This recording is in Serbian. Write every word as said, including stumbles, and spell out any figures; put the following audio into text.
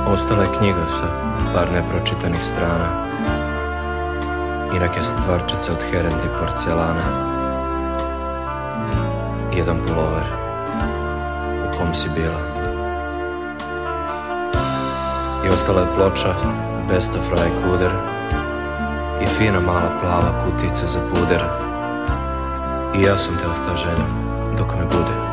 Ostala je knjiga sa par nepročitanih strana i neke stvarčice od herende i porcelana. Jedan pulover u kom si bila. I ostala je ploča Best of Ray Cooder i fina mala plava kutica za puder. I ja sam te ostao željom dok me bude.